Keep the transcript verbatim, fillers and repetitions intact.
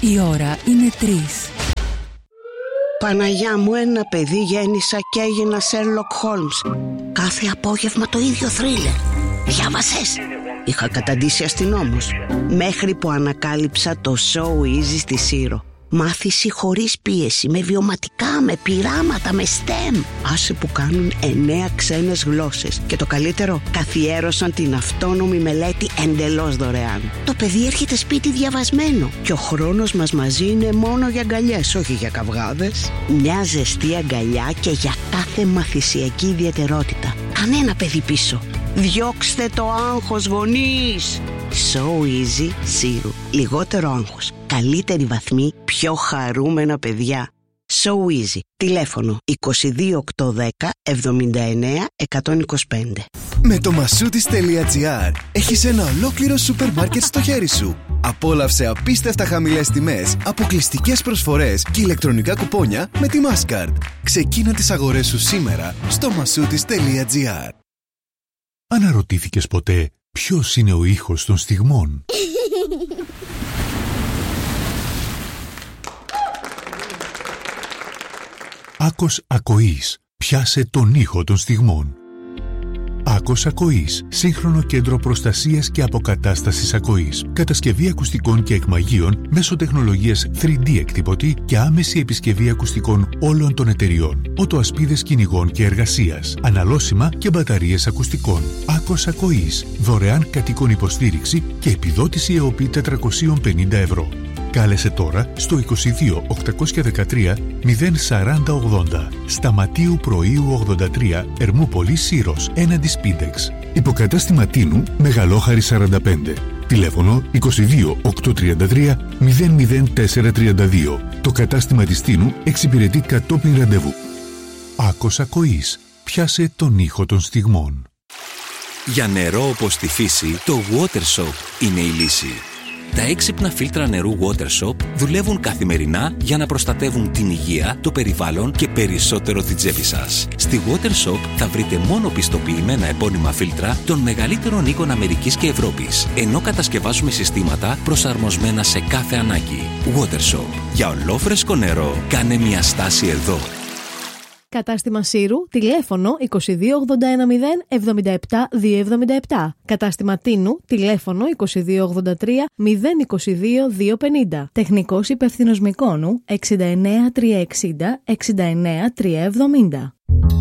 Η ώρα είναι τρεις. Παναγιά μου, ένα παιδί γέννησα και έγινα Sherlock Holmes. Κάθε απόγευμα το ίδιο θρίλερ. Διάβασες? Είχα καταντήσει αστυνόμος, μέχρι που ανακάλυψα το So Easy στη Σύρο. Μάθηση χωρίς πίεση, με βιωματικά, με πειράματα, με STEM. Άσε που κάνουν εννέα ξένες γλώσσες. Και το καλύτερο, καθιέρωσαν την αυτόνομη μελέτη εντελώς δωρεάν. Το παιδί έρχεται σπίτι διαβασμένο. Και ο χρόνος μας μαζί είναι μόνο για αγκαλιές, όχι για καυγάδες. Μια ζεστή αγκαλιά και για κάθε μαθησιακή ιδιαιτερότητα. Κανένα παιδί πίσω. Διώξτε το άγχος, γονείς. So Easy Σύρο. Λιγότερο άγχος, καλύτερη βαθμή, πιο χαρούμενα παιδιά. So Easy. Τηλέφωνο είκοσι δύο οκτακόσια δέκα εβδομήντα εννέα εκατόν είκοσι πέντε. Με το μασούτις τελεία τζι άρ έχεις ένα ολόκληρο σούπερ μάρκετ στο χέρι σου. Απόλαυσε απίστευτα χαμηλές τιμές, αποκλειστικές προσφορές και ηλεκτρονικά κουπόνια με τη Mastercard. Ξεκίνα τις αγορές σου σήμερα στο μασούτις τελεία τζι άρ. Αναρωτήθηκες ποτέ ποιος είναι ο ήχος των στιγμών? Άκος ακοής. Πιάσε τον ήχο των στιγμών. Άκος ακοής. Σύγχρονο κέντρο προστασίας και αποκατάστασης ακοής. Κατασκευή ακουστικών και εκμαγείων μέσω τεχνολογίας θρι ντι εκτυπωτή και άμεση επισκευή ακουστικών όλων των εταιριών. Οτοασπίδες κυνηγών και εργασίας. Αναλώσιμα και μπαταρίες ακουστικών. Άκος ακοής. Δωρεάν κατοίκων υποστήριξη και επιδότηση ΕΟΠΗ τετρακόσια πενήντα ευρώ. Κάλεσε τώρα στο είκοσι δύο οκτακόσια δεκατρία μηδέν σαράντα ογδόντα. Σταματίου Πρωίου ογδόντα τρία, Ερμούπολη, Σύρος, έναντι Σπίντεξ. Υποκατάστημα Τίνου, Μεγαλόχαρη σαράντα πέντε. Τηλέφωνο είκοσι δύο οκτακόσια τριάντα τρία μηδέν μηδέν τέσσερα τριάντα δύο. Το κατάστημα της Τίνου εξυπηρετεί κατόπιν ραντεβού. Άκος ακοής. Πιάσε τον ήχο των στιγμών. Για νερό όπως τη φύση, το WaterSoap είναι η λύση. Τα έξυπνα φίλτρα νερού WaterSoap δουλεύουν καθημερινά για να προστατεύουν την υγεία, το περιβάλλον και περισσότερο την τσέπη σας. Στη WaterSoap θα βρείτε μόνο πιστοποιημένα επώνυμα φίλτρα των μεγαλύτερων οίκων Αμερικής και Ευρώπης, ενώ κατασκευάζουμε συστήματα προσαρμοσμένα σε κάθε ανάγκη. WaterSoap. Για ολόφρεσκο νερό, κάνε μια στάση εδώ. Κατάστημα Σύρου, τηλέφωνο είκοσι δύο ογδόντα ένα μηδέν εβδομήντα επτά διακόσια εβδομήντα επτά. Κατάστημα Τίνου, τηλέφωνο είκοσι δύο ογδόντα τρία μηδέν είκοσι δύο διακόσια πενήντα. Τεχνικός υπεύθυνος Μυκόνου εξήντα εννέα τριακόσια εξήντα εξήντα εννέα τριακόσια εβδομήντα.